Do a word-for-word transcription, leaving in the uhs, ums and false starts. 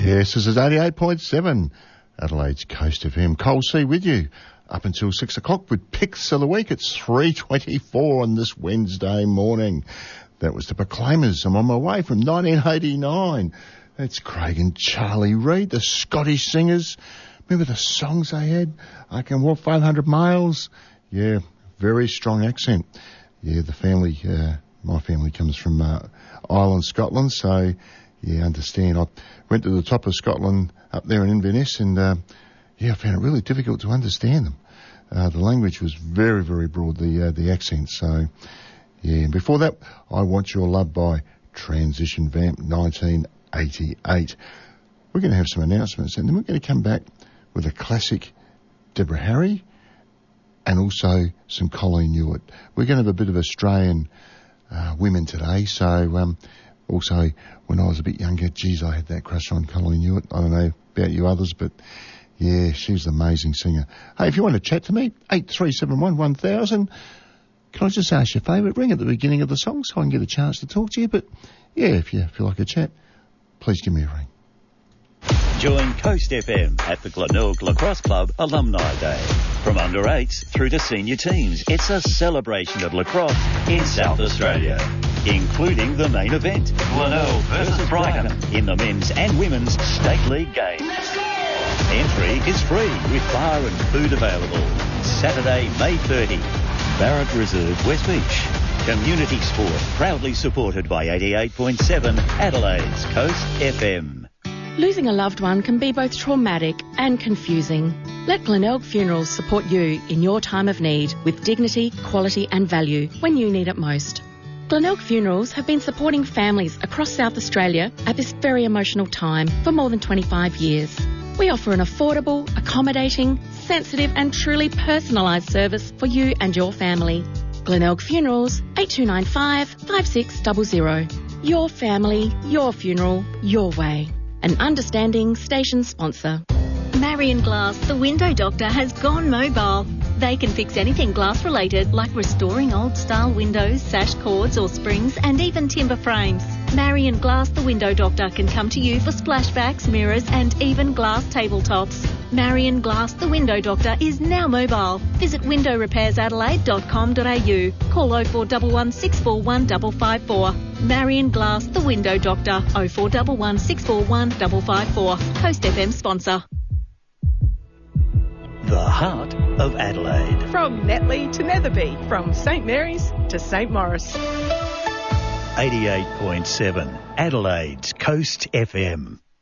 Yes, this is eighty-eight point seven Adelaide's Coast F M. Cole C with you up until six o'clock with Picks of the Week. It's three twenty-four on this Wednesday morning. That was the Proclaimers. I'm on my way from nineteen eighty-nine. That's Craig and Charlie Reid, the Scottish singers. Remember the songs they had? I Can Walk five hundred miles. Yeah, very strong accent. Yeah, the family, uh, my family comes from uh, Ireland, Scotland, so yeah, understand. I went to the top of Scotland up there in Inverness and, uh, yeah, I found it really difficult to understand them. Uh, the language was very, very broad, the, uh, the accent. So, yeah, and before that, I Want Your Love by Transition Vamp, nineteen eighty-eight. We're going to have some announcements and then we're going to come back with a classic Deborah Harry and also some Colleen Hewitt. We're going to have a bit of Australian uh, women today, so, um, also, when I was a bit younger, geez, I had that crush on Colleen Hewitt. I don't know about you others, but yeah, she's an amazing singer. Hey, if you want to chat to me, eight three seven one, one thousand. Can I just ask your favourite ring at the beginning of the song so I can get a chance to talk to you? But yeah, if you feel like a chat, please give me a ring. Join Coast F M at the Glenelg Lacrosse Club Alumni Day. From under eights through to senior teams, it's a celebration of lacrosse in South Australia, including the main event, Glenelg versus Brighton, in the men's and women's state league games. Entry is free with bar and food available. Saturday, May thirtieth, Barrett Reserve, West Beach. Community sport, proudly supported by eighty-eight point seven Adelaide's Coast F M. Losing a loved one can be both traumatic and confusing. Let Glenelg Funerals support you in your time of need with dignity, quality and value when you need it most. Glenelg Funerals have been supporting families across South Australia at this very emotional time for more than twenty-five years. We offer an affordable, accommodating, sensitive and truly personalised service for you and your family. Glenelg Funerals, eight two nine five, five six zero zero. Your family, your funeral, your way. An understanding station sponsor. Marion Glass, the window doctor, has gone mobile. They can fix anything glass related, like restoring old style windows, sash cords or springs, and even timber frames. Marion Glass, the window doctor, can come to you for splashbacks, mirrors, and even glass tabletops. Marion Glass, the window doctor, is now mobile. Visit window repairs adelaide dot com dot a u. Call oh four one one, six four one, five five four. Marion Glass, the window doctor, oh four one one, six four one, five five four. Coast F M sponsor. The heart of Adelaide. From Netley to Netherby, from St Mary's to St Maurice. eighty-eight point seven Adelaide's Coast F M.